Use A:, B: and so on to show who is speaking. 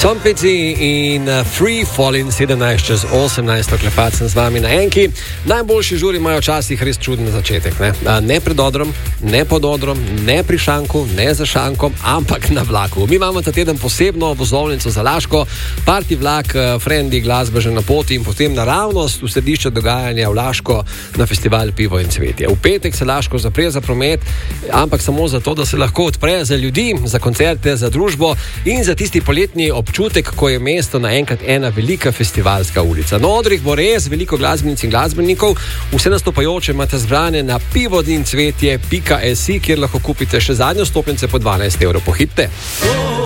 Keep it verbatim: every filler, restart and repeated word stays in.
A: Tompici in Free Falling sedemnajst čez osemnajst, klepat sem z vami na enki. Najboljši žuri imajo včasih res čuden začetek. Ne, ne pred odrom, ne pod odrom, ne pri šanku, ne za šankom, ampak na vlaku. Mi imamo ta teden posebno vozovnico za Laško, party vlak, frendi, glasba že na poti in potem naravnost v središče dogajanja v Laško na festival Pivo in cvetje. V petek se Laško zapre za promet, ampak samo zato, da se lahko odpre za ljudi, za koncerte, za družbo in za tisti poletni občutek, ko je mesto naenkrat ena velika festivalska ulica. Na odrih bo res veliko glasbenic in glasbenikov, vse nastopajoče imate zbrane na pivoincvetje pika si, kjer lahko kupite še zadnjo stopnice po dvanajst evrov. Pohitite!